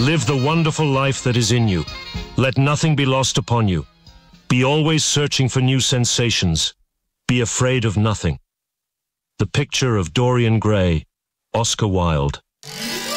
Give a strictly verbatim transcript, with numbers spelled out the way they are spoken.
Live the wonderful life that is in you. Let nothing be lost upon you. Be always searching for new sensations. Be afraid of nothing. The Picture of Dorian Gray, Oscar Wilde.